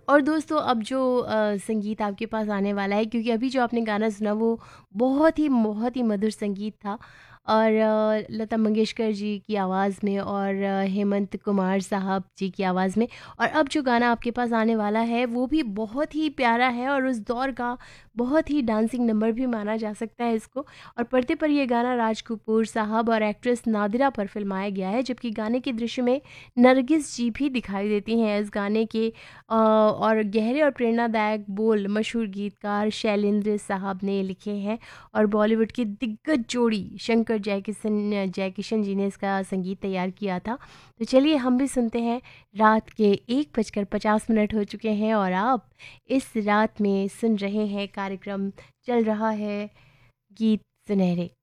और दोस्तों अब जो संगीत आपके पास आने वाला है, क्योंकि अभी जो आपने गाना सुना वो बहुत ही मधुर संगीत था। और लता मंगेशकर जी की आवाज़ में और हेमंत कुमार साहब जी की आवाज़ में। और अब जो गाना आपके पास आने वाला है वो भी बहुत ही प्यारा है और उस दौर का बहुत ही डांसिंग नंबर भी माना जा सकता है इसको। और पर्दे पर ये गाना राज कपूर साहब और एक्ट्रेस नादिरा पर फिल्माया गया है, जबकि गाने के दृश्य में नरगिस जी भी दिखाई देती हैं इस गाने के। और गहरे और प्रेरणादायक बोल मशहूर गीतकार शैलेंद्र साहब ने लिखे हैं। और बॉलीवुड की दिग्गज जोड़ी शंकर जयकिशन जी ने इसका संगीत तैयार किया था। तो चलिए हम भी सुनते हैं। रात के 1:50 हो चुके हैं और आप इस रात में सुन रहे हैं कार्यक्रम चल रहा है गीत सुनहरे।